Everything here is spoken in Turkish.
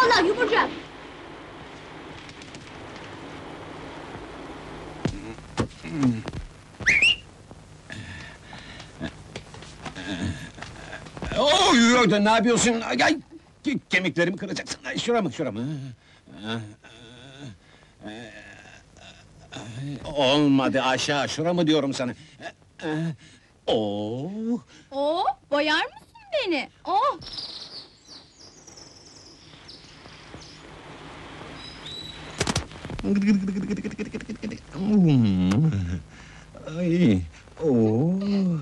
vallahi yumurcak! Oy, ne yapıyorsun? Ay, kemiklerimi kıracaksın. Ay, şuramı. Olmadı, aşağı, şuramı diyorum sana. Oo, Oo, boyar mısın beni? Oh! ay, oo.